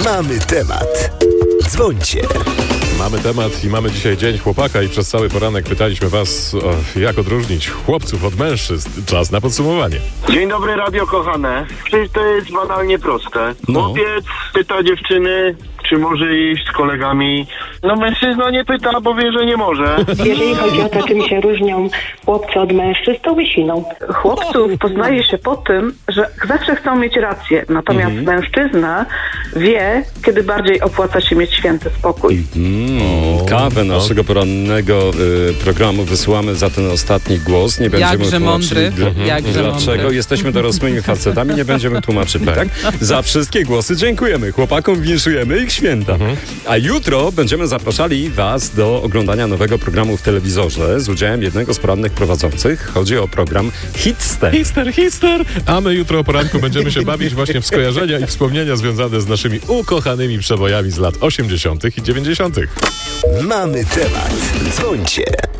Mamy temat. Dzwońcie. Mamy temat i mamy dzisiaj Dzień Chłopaka i przez cały poranek pytaliśmy was, jak odróżnić chłopców od mężczyzn. Czas na podsumowanie. Dzień dobry, radio kochane. Przecież to jest banalnie proste. No. Chłopiec pyta dziewczyny, czy może iść z kolegami. No mężczyzna nie pyta, bo wie, że nie może. Jeżeli chodzi o to, czym się różnią chłopcy od mężczyzn, to łysiną. Chłopców poznaje się po tym, że zawsze chcą mieć rację, natomiast mężczyzna wie, kiedy bardziej opłaca się mieć święty spokój. Kawę naszego porannego programu wysyłamy za ten ostatni głos. Nie będziemy Jakże tłumaczyli, mądry. Jakże dlaczego. mądry. Jesteśmy dorosłymi facetami, nie będziemy tłumaczyli, tak? Za wszystkie głosy dziękujemy. Chłopakom winszujemy ich święta. A jutro będziemy zapraszali was do oglądania nowego programu w telewizorze z udziałem jednego z porannych prowadzących. Chodzi o program Hitster. Hister! A my jutro o poranku będziemy się bawić właśnie w skojarzenia i wspomnienia związane z naszymi ukochanymi przebojami z lat 80. i 90. Mamy temat. Dzwońcie.